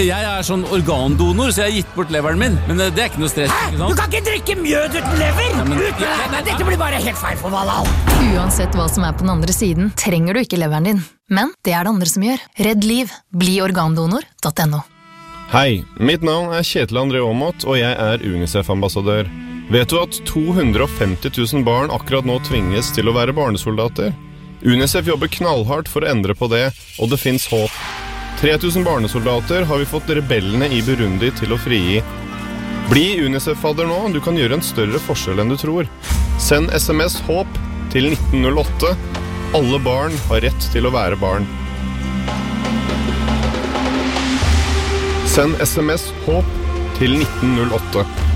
Jeg sånn organdonor, så jeg har gitt bort leveren min. Men det ikke noe stress, ikke sant? Du kan ikke drikke mjød uten lever! Dette blir bare helt feil for Valhall. Uansett hva som på den andre siden, trenger du ikke leveren din. Men det det andre som gjør. Redd liv. Bli organdonor.no. Hei, mitt navn Kjetil André Aamodt, og jeg UNICEF-ambassadør. Vet du at 250 000 barn akkurat nå tvinges til å være barnesoldater? UNICEF jobber knallhardt for å endre på det, og det finnes håp. 3000 barnesoldater har vi fått rebellene I Burundi til å frigi. Bli UNICEF-fadder nå, du kan gjøre en større forskjell enn du tror. Send SMS HÅP til 1908. Alle barn har rett til å være barn. Send SMS HÅP til 1908.